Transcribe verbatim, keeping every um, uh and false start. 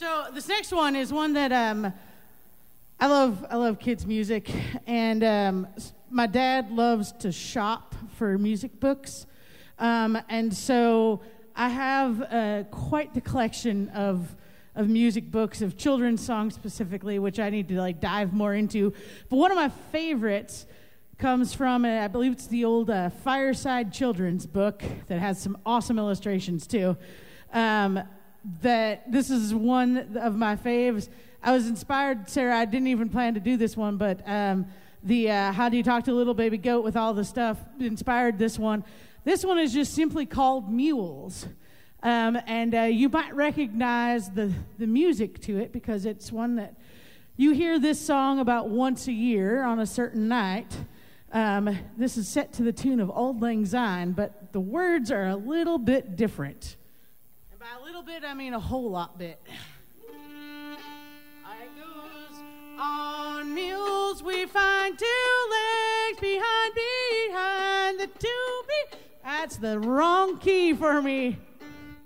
So this next one is one that um, I love. I love kids' music, and um, my dad loves to shop for music books, um, and so I have uh, quite the collection of of music books of children's songs specifically, which I need to like dive more into. But one of my favorites comes from, uh, I believe it's the old uh, Fireside Children's book that has some awesome illustrations too. Um, that this is one of my faves. I was inspired, Sarah, I didn't even plan to do this one, but um, the uh, How Do You Talk to a Little Baby Goat with all the stuff inspired this one. This one is just simply called Mules. Um, and uh, you might recognize the, the music to it because it's one that you hear this song about once a year on a certain night. Um, this is set to the tune of Auld Lang Syne, but the words are a little bit different. And by a little bit, I mean a whole lot bit. I goes, on mules we find two legs behind, behind the two be. That's the wrong key for me.